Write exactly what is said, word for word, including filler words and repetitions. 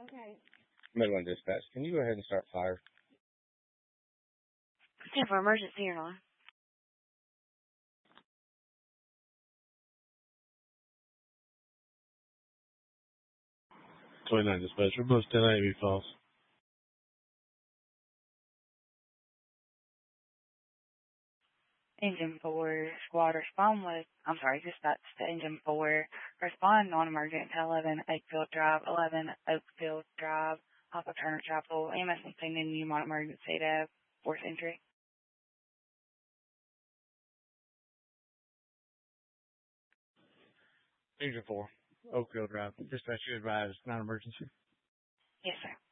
Midland Dispatch, can you go ahead and start fire? ten for emergency or not? twenty-nine Dispatch, remote ten A B false. Engine four, squad respond with, I'm sorry, dispatch to engine four, respond non-emergent to eleven Oakfield Drive, eleven Oakfield Drive, off of Turner Chapel, E M S maintaining new emergency to fourth entry. Engine four, Oakfield Drive, dispatch you advised, non-emergency. Yes, sir.